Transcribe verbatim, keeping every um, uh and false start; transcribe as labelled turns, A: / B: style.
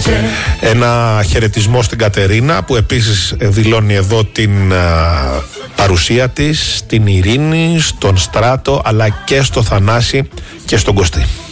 A: Ένα χαιρετισμό στην Κατερίνα που επίσης δηλώνει εδώ την α, παρουσία της, στην Ειρήνη, στον Στράτο αλλά και στο Θανάση και στον Κωστή.